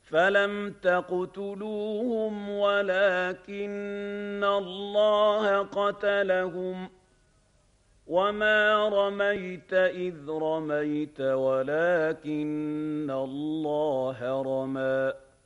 فلم تقتلوهم ولكن الله قتلهم وما رميت إذ رميت ولكن الله رمى